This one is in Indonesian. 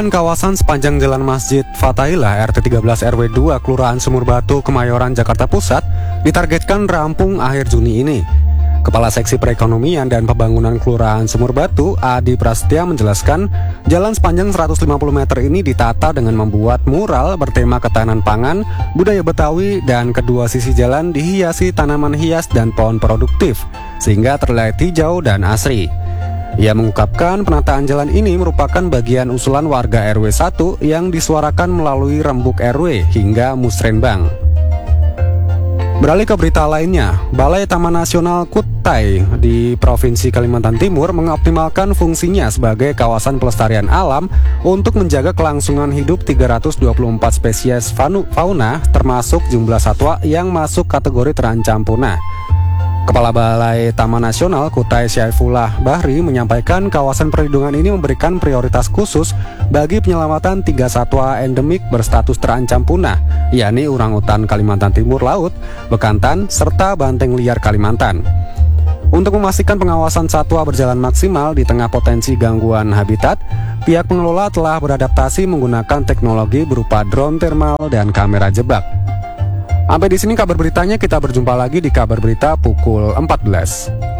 Kawasan sepanjang Jalan Masjid Fathaillah RT 13 RW 2 Kelurahan Sumur Batu, Kemayoran, Jakarta Pusat ditargetkan rampung akhir Juni ini. Kepala Seksi Perekonomian dan Pembangunan Kelurahan Sumur Batu, Adi Prasetya, menjelaskan jalan sepanjang 150 meter ini ditata dengan membuat mural bertema ketahanan pangan, budaya Betawi, dan kedua sisi jalan dihiasi tanaman hias dan pohon produktif sehingga terlihat hijau dan asri. Ia mengungkapkan penataan jalan ini merupakan bagian usulan warga RW 1 yang disuarakan melalui Rembuk RW hingga Musrenbang. Beralih ke berita lainnya, Balai Taman Nasional Kutai di Provinsi Kalimantan Timur mengoptimalkan fungsinya sebagai kawasan pelestarian alam untuk menjaga kelangsungan hidup 324 spesies fauna termasuk jumlah satwa yang masuk kategori terancam punah. Kepala Balai Taman Nasional Kutai Syaifullah Bahri menyampaikan kawasan perlindungan ini memberikan prioritas khusus bagi penyelamatan 3 satwa endemik berstatus terancam punah, yakni orangutan Kalimantan Timur Laut, bekantan, serta banteng liar Kalimantan. Untuk memastikan pengawasan satwa berjalan maksimal di tengah potensi gangguan habitat, pihak pengelola telah beradaptasi menggunakan teknologi berupa drone thermal dan kamera jebak. Sampai di sini kabar beritanya, kita berjumpa lagi di kabar berita pukul 14.